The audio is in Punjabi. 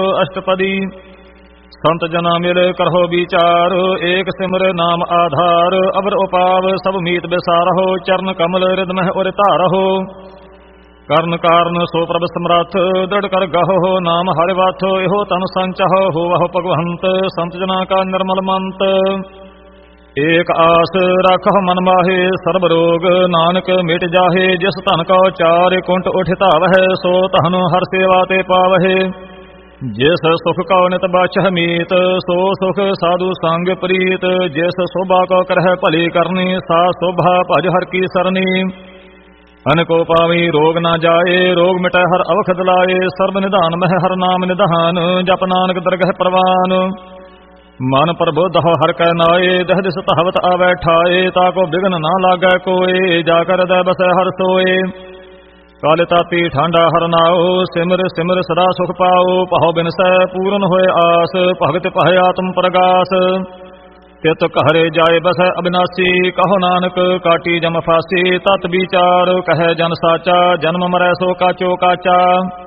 ਅਸ਼ਟਪਦੀ। ਸੰਤ ਜਨਾ ਮਿਲ ਕਰਹੁ ਵਿਚਾਰ, ਏਕ ਸਿਮਰ ਨਾਮ ਆਧਾਰ। ਅਵਰ ਉਪਾਵ ਸਭ ਮੀਤ ਬਿਸਾਰਹੁ, ਚਰਨ ਕਮਲ ਰਿਦ ਮਹਿ ਉਰ ਧਾਰਹੁ। ਕਰਨ ਕਾਰਨ ਸੋ ਪ੍ਰਭ ਸਮਰੱਥ, ਦ੍ਰਿੜ ਕਰ ਗਹੁ ਨਾਮ ਹਰਿ ਵਥ। ਇਹੋ ਤਨ ਸੰਚਹੁ ਹੋਵਹੁ ਭਗਵੰਤ, ਸੰਤ ਜਨਾ ਕਾ ਨਿਰਮਲ ਮੰਤ। ਏਕ ਆਸ ਰੱਖਹੁ ਮਨ ਮਾਹੇ, ਸਰਬ ਰੋਗ ਨਾਨਕ ਮਿਟ ਜਾਹੇ। ਜਿਸ ਧਨ ਕਉ ਚਾਰ ਕੁੰਟ ਉਠ ਧਾਵਹਿ, ਸੋ ਧਨ ਹਰ ਸੇਵਾ ਤੇ ਪਾਵਹਿ। ਜਿਸ ਸੁਖ ਕਉ ਨਿਤ ਬਚਹਿ ਮੀਤ, ਸੋ ਸੁਖ ਸਾਧੂ ਸੰਗ ਪ੍ਰੀਤ। ਜਿਸ ਸੋਭਾ ਕਉ ਕਰਹਿ ਭਲੀ ਕਰਨੀ, ਸਾ ਸੋਭਾ ਭਜ ਹਰ ਕੀ ਸਰਨੀ। ਅਨਕੋ ਪਾਵੀ ਰੋਗ ਨਾ ਜਾਏ, ਰੋਗ ਮਿਟੈ ਹਰ ਅਵਖਦ ਲਾਏ। ਸਰਬ ਨਿਧਾਨ ਮਹਿ ਹਰ ਨਾਮ ਨਿਧਾਨ, ਜਪ ਨਾਨਕ ਦਰਗਹਿ ਪ੍ਰਵਾਨ। ਮਨ ਪ੍ਰਬੁੱਧ ਹਰ ਕੈ ਨਾਏ, ਦਹ ਦਿਸ ਧਾਵਤ ਆਵੈ ਠਾਏ। ਤਾ ਕੋ ਬਿਗਨ ਨਾ ਲਾਗੈ ਕੋਏ, ਜਾ ਕਰ ਹೃਦੈ ਬਸੈ ਹਰ ਸੋਏ। ਕਾਲ ਤਾਪੀ ਠਾਂਡਾ ਹਰ ਨਾਉ, ਸਿਮਰ ਸਿਮਰ ਸਦਾ ਸੁਖ ਪਾਉ। ਪਹੁ ਬਿਨਸੈ ਪੂਰਨ ਹੋਏ ਆਸ, ਭਗਤ ਪਹੈ ਆਤਮ ਪ੍ਰਗਾਸ। ਤਿਤ ਘਰੇ ਜਾਏ ਬਸੈ ਅਬਿਨਾਸੀ, ਕਹੋ ਨਾਨਕ ਕਾਟੀ ਜਮ ਫਾਸੀ। ਤਤ ਵਿਚਾਰ ਕਹੈ ਜਨ ਸਾਚਾ, ਜਨਮ ਮਰੈ ਸੋ ਕਾਚੋ ਕਾਚਾ।